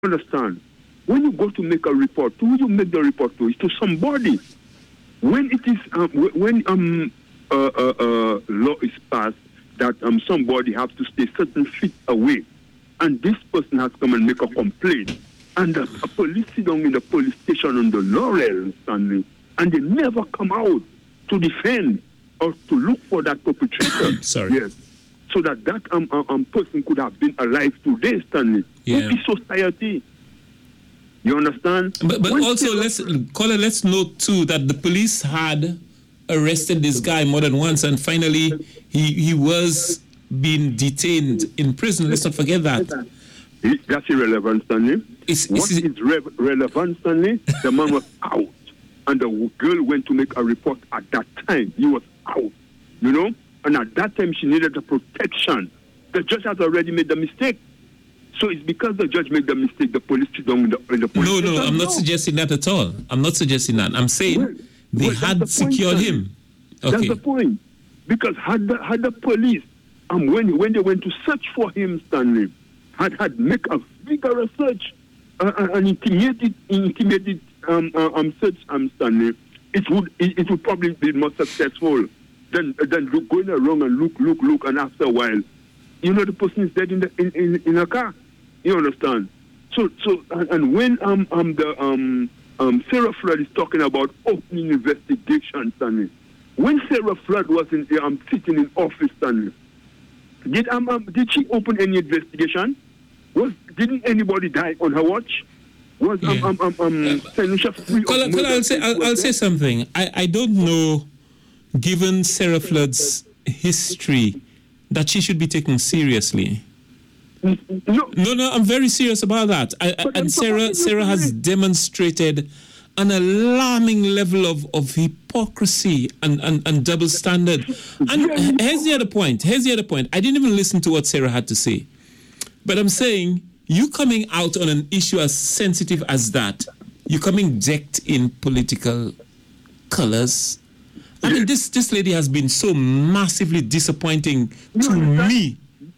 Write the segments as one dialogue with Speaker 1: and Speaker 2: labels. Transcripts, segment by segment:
Speaker 1: Understand? When you go to make a report, who you make the report to? Is to somebody. When it is law is passed that somebody has to stay certain feet away, and this person has come and make a complaint, and a police sit down in the police station on the Laurel, Stanley, and they never come out to defend or to look for that perpetrator.
Speaker 2: Sorry.
Speaker 1: Yes. So that person could have been alive today, Stanley.
Speaker 2: Yeah.
Speaker 1: What is society? You understand?
Speaker 2: But also, let's note too that the police had arrested this guy more than once, and finally he was being detained in prison. Let's not forget that.
Speaker 1: That's irrelevant, Stanley. What is relevant, Stanley? The man was out, and the girl went to make a report at that time. He was out, you know? And at that time, she needed the protection. The judge has already made the mistake. So it's because the judge made the mistake, the police sit down in the police.
Speaker 2: No, I'm not suggesting that at all. I'm not suggesting that. I'm saying they had secured him. Okay.
Speaker 1: That's the point. Because had the police, when they went to search for him, Stanley, had make a vigorous search, an intimidated search, Stanley, it would probably be more successful than going around and look, and after a while, you know, the person is dead in a car. You understand? So and when Sarah Flood is talking about opening investigation, Stanley, when Sarah Flood was sitting in office, Stanley, did she open any investigation? Didn't anybody die on her watch? Was Senusha free?
Speaker 2: I'll say something. I don't know, given Sarah Flood's history, that she should be taken seriously. No, I'm very serious about that. And Sarah has demonstrated an alarming level of hypocrisy and double standard. And here's the other point. I didn't even listen to what Sarah had to say. But I'm saying, you coming out on an issue as sensitive as that, you coming decked in political colors. I mean, this lady has been so massively disappointing to me.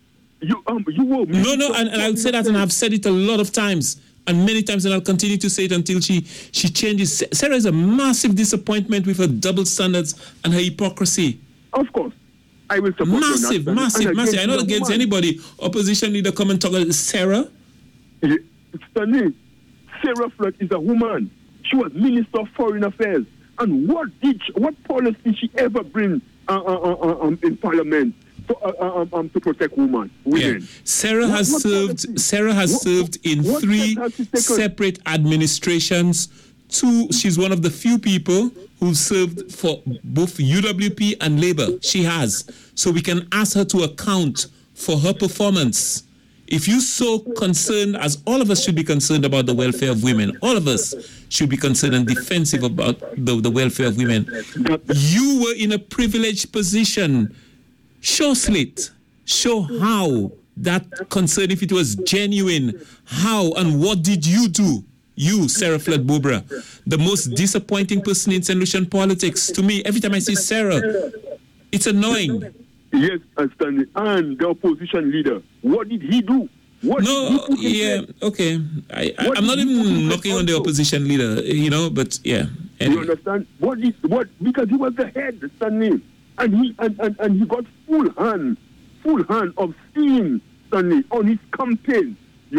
Speaker 2: No, and I'll say that, and I've said it a lot of times, and many times, and I'll continue to say it until she changes. Sarah is a massive disappointment with her double standards and her hypocrisy.
Speaker 1: Of course. I will support
Speaker 2: massive. I'm not against anybody. Opposition leader come and talk about Sarah.
Speaker 1: Stanley, Sarah Flood is a woman. She was Minister of Foreign Affairs. And what policy did she ever bring in Parliament to protect women?
Speaker 2: Yeah. Sarah has served in 3 separate administrations. 2, she's one of the few people who served for both UWP and Labour. She has. So we can ask her to account for her performance. If you're so concerned, as all of us should be concerned about the welfare of women, all of us should be concerned and defensive about the welfare of women. You were in a privileged position. Show slit. Show how that concern, if it was genuine, how and what did you do? You, Sarah Flood Bobra, the most disappointing person in St. Lucian politics. To me, every time I see Sarah, it's annoying.
Speaker 1: Yes, Stanley, and the opposition leader, what did he do?
Speaker 2: Okay. I'm not even knocking on the opposition leader, but yeah. Anyway.
Speaker 1: You understand? Because he was the head, Stanley, and he got full hand of seeing Stanley on his campaign,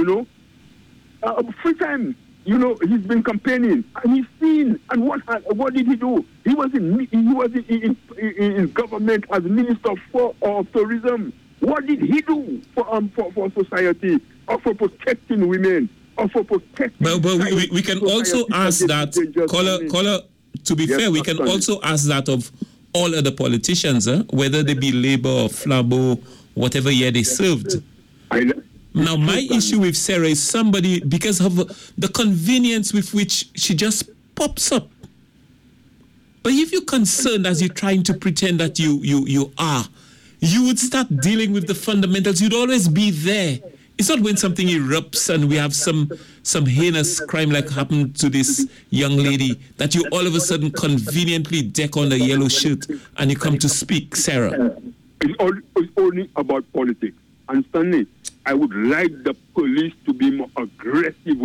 Speaker 1: 3 times. He's been campaigning, and he's seen. And what did he do? He was in government as Minister of Tourism. What did he do for society, or for protecting women, or for protecting?
Speaker 2: But we can also ask that, caller. To be fair, we can also ask that of all other politicians, whether they be Labour or Flabo, whatever year they served. Now, my issue with Sarah is somebody, because of the convenience with which she just pops up. But if you're concerned, as you're trying to pretend that you are, you would start dealing with the fundamentals. You'd always be there. It's not when something erupts and we have some heinous crime like happened to this young lady that you all of a sudden conveniently deck on a yellow shirt and you come to speak, Sarah.
Speaker 1: It's only about politics. And Stanley, I would like the police to be more aggressive